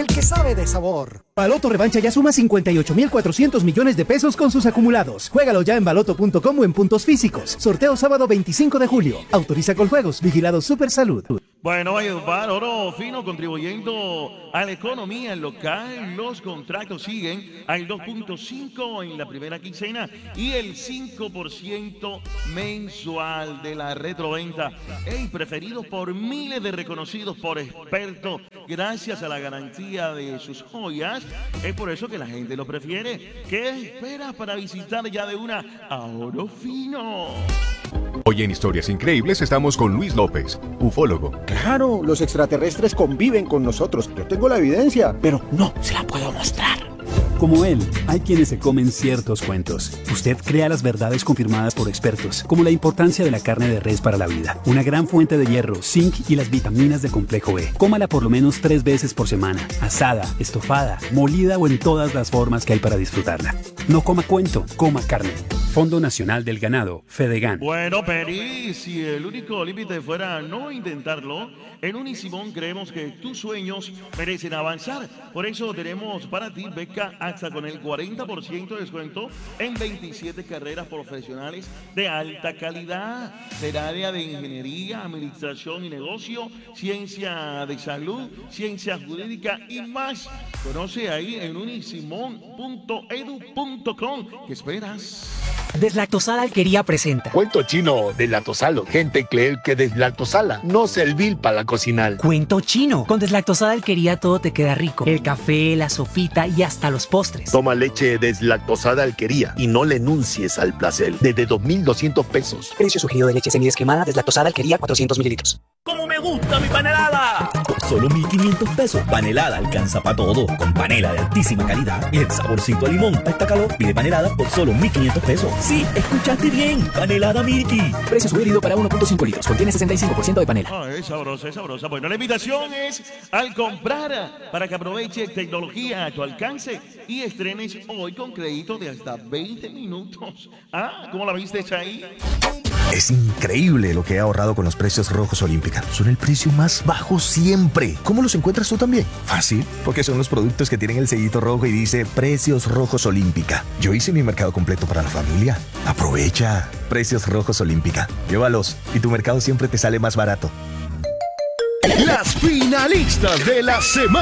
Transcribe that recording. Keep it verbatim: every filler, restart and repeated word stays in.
el que sabe de sabor. Baloto Revancha ya suma cincuenta y ocho mil cuatrocientos millones de pesos con sus acumulados. Juégalo ya en baloto punto com o en puntos físicos. Sorteo sábado veinticinco de julio. Autoriza con juegos. Vigilado Supersalud. Bueno, Valledupar, oro fino, contribuyendo a la economía local. Los contratos siguen al dos punto cinco en la primera quincena y el cinco por ciento mensual de la retroventa. Hey, preferidos por miles de reconocidos por expertos gracias a la garantía de sus joyas. Es por eso que la gente lo prefiere. ¿Qué esperas para visitar ya de una a oro fino? Hoy en Historias Increíbles estamos con Luis López, ufólogo. Claro, los extraterrestres conviven con nosotros. Yo tengo la evidencia, pero no se la puedo mostrar. Como él, hay quienes se comen ciertos cuentos. Usted crea las verdades confirmadas por expertos, como la importancia de la carne de res para la vida, una gran fuente de hierro, zinc y las vitaminas de complejo B. Cómala por lo menos tres veces por semana, asada, estofada, molida o en todas las formas que hay para disfrutarla. No coma cuento, coma carne. Fondo Nacional del Ganado, Fedegan. Bueno, Peri, si el único límite fuera no intentarlo, en Unisimón creemos que tus sueños merecen avanzar. Por eso tenemos para ti beca hasta con el cuarenta por ciento de descuento en veintisiete carreras profesionales de alta calidad del área de ingeniería, administración y negocio, ciencia de salud, ciencia jurídica y más. Conoce ahí en unisimón punto edu punto com. ¿Qué esperas? Deslactosada Alquería presenta Cuento chino deslactosalo. Gente cree que deslactosala no servir para cocinar. Cuento chino. Con Deslactosada Alquería todo te queda rico. El café, la sopita y hasta los postres. Toma leche deslactosada Alquería y no le enuncies al placer. Desde dos mil doscientos pesos. Precio sugerido de leche semidescremada Deslactosada Alquería cuatrocientos mililitros. ¡Cómo me gusta mi panelada! Por solo mil quinientos pesos. Panelada alcanza para todo. Con panela de altísima calidad y el saborcito a limón. A esta calor pide panelada por solo mil quinientos pesos. Sí, escuchaste bien. Panelada Milky. Precio sugerido para uno punto cinco litros. Contiene sesenta y cinco por ciento de panela. Ah, es sabrosa, es sabrosa. Bueno, la invitación es al comprar para que aproveche tecnología a tu alcance y estrenes hoy con crédito de hasta veinte minutos. Ah, ¿cómo la viste ahí? Es increíble lo que he ahorrado con los precios rojos Olímpica. Son el precio más bajo siempre. ¿Cómo los encuentras tú también? Fácil, porque son los productos que tienen el sellito rojo y dice Precios Rojos Olímpica. Yo hice mi mercado completo para la familia. Aprovecha. Precios Rojos Olímpica. Llévalos y tu mercado siempre te sale más barato. Las finalistas de la semana.